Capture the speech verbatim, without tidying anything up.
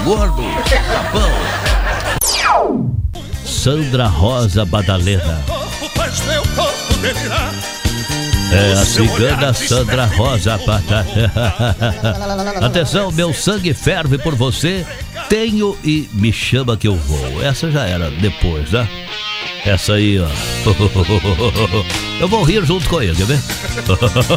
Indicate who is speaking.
Speaker 1: gordo. Japão. Sandra Rosa Badalena. É a cigana Sandra Rosa Badalena. Atenção, meu sangue ferve por você. Tenho e me chama que eu vou. Essa já era depois, né? Essa aí, ó. Eu vou rir junto com ele, quer ver?